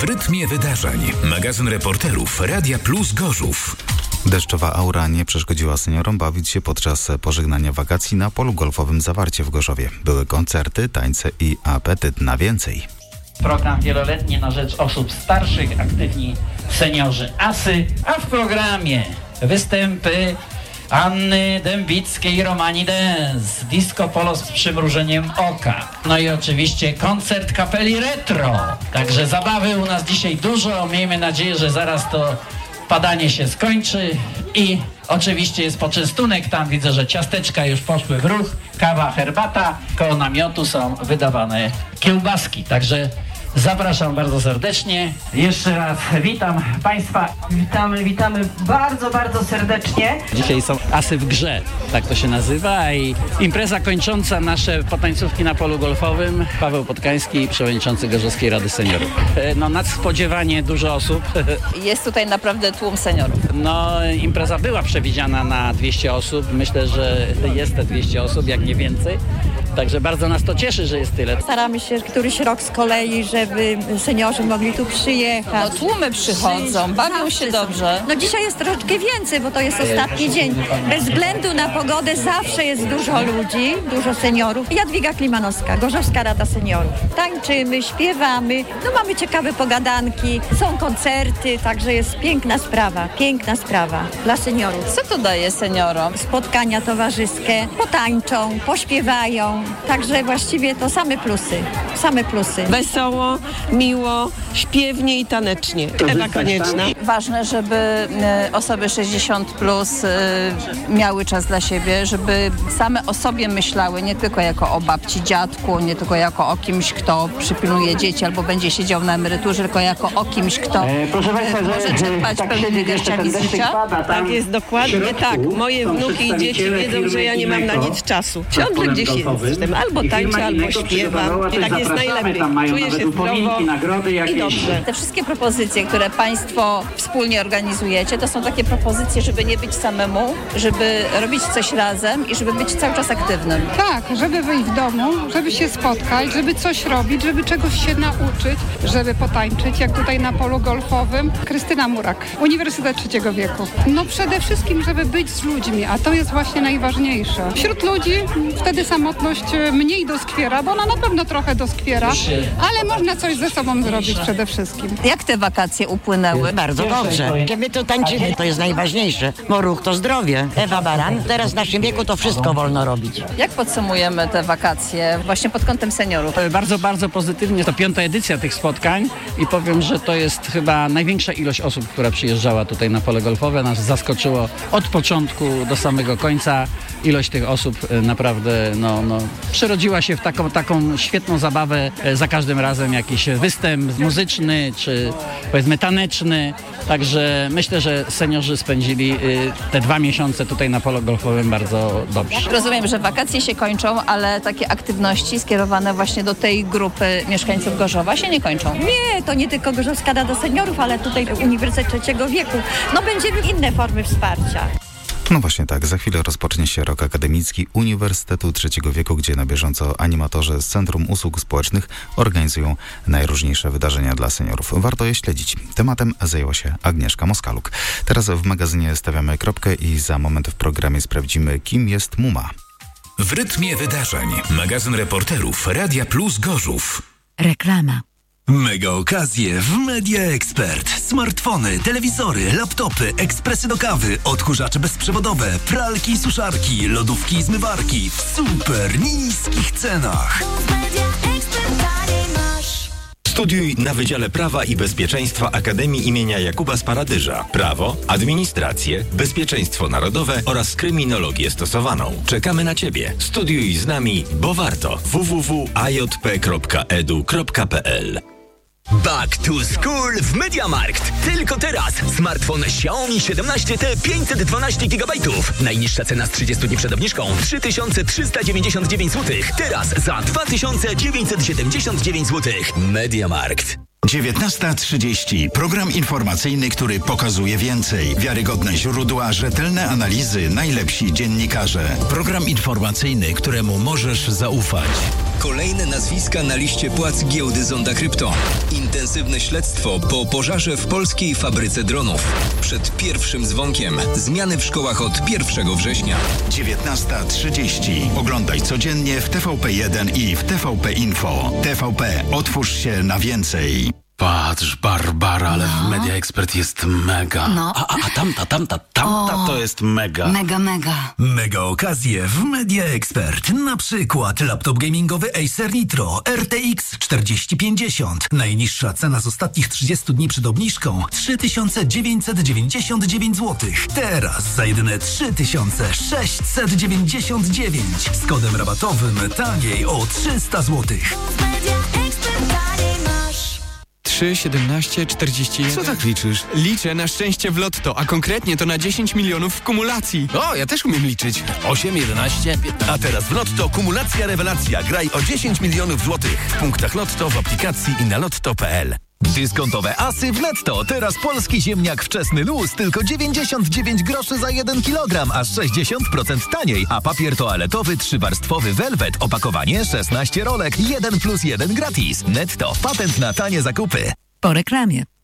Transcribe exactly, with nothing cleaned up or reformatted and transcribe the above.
W rytmie wydarzeń. Magazyn reporterów Radia Plus Gorzów. Deszczowa aura nie przeszkodziła seniorom bawić się podczas pożegnania wakacji na polu golfowym Zawarcie w Gorzowie. Były koncerty, tańce i apetyt na więcej. Program wieloletni na rzecz osób starszych, aktywni seniorzy Asy, a w programie występy Anny Dębickiej i Romani Dance, disco polo z przymrużeniem oka. No i oczywiście koncert kapeli Retro. Także zabawy u nas dzisiaj dużo. Miejmy nadzieję, że zaraz to padanie się skończy i oczywiście jest poczęstunek. Tam widzę, że ciasteczka już poszły w ruch, kawa, herbata. Koło namiotu są wydawane kiełbaski. Także zapraszam bardzo serdecznie. Jeszcze raz witam Państwa. Witamy, witamy bardzo, bardzo serdecznie. Dzisiaj są Asy w grze, tak to się nazywa, i impreza kończąca nasze potańcówki na polu golfowym. Paweł Podkański, przewodniczący Gorzowskiej Rady Seniorów. No nadspodziewanie dużo osób. Jest tutaj naprawdę tłum seniorów. No impreza była przewidziana na dwieście osób. Myślę, że jest te dwieście osób, jak nie więcej. Także bardzo nas to cieszy, że jest tyle. Staramy się któryś rok z kolei, żeby seniorzy mogli tu przyjechać. No tłumy przychodzą, bawią się dobrze. No dzisiaj jest troszeczkę więcej, bo to jest ostatni dzień. Bez względu na pogodę zawsze jest dużo ludzi, dużo seniorów. Jadwiga Klimanowska, Gorzowska Rada Seniorów. Tańczymy, śpiewamy, no mamy ciekawe pogadanki, są koncerty, także jest piękna sprawa, piękna sprawa dla seniorów. Co to daje seniorom? Spotkania towarzyskie, potańczą, pośpiewają, także właściwie to same plusy, same plusy. Wesoło, miło, śpiewnie i tanecznie. Ewa Konieczna. Ważne, żeby e, osoby sześćdziesiąt plus e, miały czas dla siebie, żeby same o sobie myślały, nie tylko jako o babci, dziadku, nie tylko jako o kimś, kto przypilnuje dzieci albo będzie siedział na emeryturze, tylko jako o kimś, kto e, e, może czerpać tak pełnymi garściami z życia. Pada, tak jest, dokładnie tak. Moje wnuki i dzieci wiedzą, że ja nie mam na nic czasu. Ciągle gdzieś jestem, albo tańczę, albo śpiewam. I tak jest najlepiej. Czuję się zdrowo i dobrze. Te wszystkie propozycje, które Państwo wspólnie organizujecie, to są takie propozycje, żeby nie być samemu, żeby robić coś razem i żeby być cały czas aktywnym. Tak, żeby wyjść w domu, żeby się spotkać, żeby coś robić, żeby czegoś się nauczyć, żeby potańczyć, jak tutaj na polu golfowym. Krystyna Murak, Uniwersytet Trzeciego Wieku. No przede wszystkim, żeby być z ludźmi, a to jest właśnie najważniejsze. Wśród ludzi wtedy samotność mniej doskwiera, bo ona na pewno trochę doskwiera, ale można coś ze sobą zrobić przede wszystkim. Jak te wakacje upłynęły? Bardzo dobrze. Kiedy to tańczymy, to jest najważniejsze, bo ruch to zdrowie. Ewa Baran, teraz w naszym wieku to wszystko wolno robić. Jak podsumujemy te wakacje właśnie pod kątem seniorów? Bardzo, bardzo pozytywnie. To piąta edycja tych spotkań i powiem, że to jest chyba największa ilość osób, która przyjeżdżała tutaj na pole golfowe. Nas zaskoczyło od początku do samego końca. Ilość tych osób naprawdę no, no, przerodziła się w taką, taką świetną zabawę. Za każdym razem jakiś występ muzyczny czy powiedzmy taneczny. Także myślę, że seniorzy spędzili y, te dwa miesiące tutaj na polu golfowym bardzo dobrze. Rozumiem, że wakacje się kończą, ale takie aktywności skierowane właśnie do tej grupy mieszkańców Gorzowa się nie kończą. Nie, to nie tylko Gorzowska Rada Seniorów, ale tutaj Uniwersytet Trzeciego Wieku. No będziemy inne formy wsparcia. No właśnie tak, za chwilę rozpocznie się rok akademicki Uniwersytetu Trzeciego Wieku, gdzie na bieżąco animatorzy z Centrum Usług Społecznych organizują najróżniejsze wydarzenia dla seniorów. Warto je śledzić. Tematem zajęła się Agnieszka Moskaluk. Teraz w magazynie stawiamy kropkę i za moment w programie sprawdzimy, kim jest Muma. W rytmie wydarzeń. Magazyn reporterów Radia Plus Gorzów. Reklama. Mega okazje w Media Expert. Smartfony, telewizory, laptopy, ekspresy do kawy, odkurzacze bezprzewodowe, pralki i suszarki, lodówki i zmywarki w super niskich cenach. Studiuj na Wydziale Prawa i Bezpieczeństwa Akademii imienia Jakuba Sparadyża. Prawo, administrację, bezpieczeństwo narodowe oraz kryminologię stosowaną. Czekamy na Ciebie. Studiuj z nami, bo warto. w w w kropka a j p kropka e d u kropka p l Back to School w MediaMarkt. Tylko teraz smartfon Xiaomi siedemnaście T pięćset dwanaście gigabajtów. Najniższa cena z trzydziestu dni przed obniżką trzy tysiące trzysta dziewięćdziesiąt dziewięć złotych. Teraz za dwa tysiące dziewięćset siedemdziesiąt dziewięć złotych. MediaMarkt. dziewiętnasta trzydzieści. Program informacyjny, który pokazuje więcej. Wiarygodne źródła, rzetelne analizy, najlepsi dziennikarze. Program informacyjny, któremu możesz zaufać. Kolejne nazwiska na liście płac giełdy Zonda Krypto. Intensywne śledztwo po pożarze w polskiej fabryce dronów. Przed pierwszym dzwonkiem. Zmiany w szkołach od pierwszego września. dziewiętnasta trzydzieści. Oglądaj codziennie w T V P jeden i w T V P Info. T V P. Otwórz się na więcej. Patrz, Barbara, ale no. w Media Expert jest mega. No. A, a, a tamta, tamta, tamta o, to jest mega. Mega, mega. Mega okazje w Media Expert. Na przykład laptop gamingowy Acer Nitro R T X czterdzieści pięćdziesiąt. Najniższa cena z ostatnich trzydziestu dni przed obniżką trzy tysiące dziewięćset dziewięćdziesiąt dziewięć złotych. Teraz za jedyne trzy tysiące sześćset dziewięćdziesiąt dziewięć. Z kodem rabatowym taniej o trzysta złotych. trzy, siedemnaście, czterdzieści jeden. Co tak liczysz? Liczę na szczęście w lotto, a konkretnie to na dziesięć milionów w kumulacji. O, ja też umiem liczyć. osiem, jedenaście, piętnaście. A teraz w Lotto kumulacja rewelacja. Graj o dziesięć milionów złotych. W punktach Lotto, w aplikacji i na lotto kropka p l. Dyskontowe asy w Netto. Teraz polski ziemniak wczesny luz tylko dziewięćdziesiąt dziewięć groszy za jeden kilogram, aż sześćdziesiąt procent taniej. A papier toaletowy trzywarstwowy Velvet, opakowanie szesnaście rolek, jeden plus jeden gratis. Netto. Patent na tanie zakupy. Po reklamie.